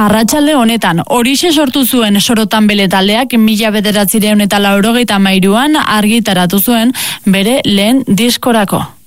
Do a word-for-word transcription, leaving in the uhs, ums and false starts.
Arratsalde honetan, horixe sortu zuen Sorotan Bele taldeak mila bederatziehun eta laurogeita hamairuan argitaratu zuen bere lehen diskorako.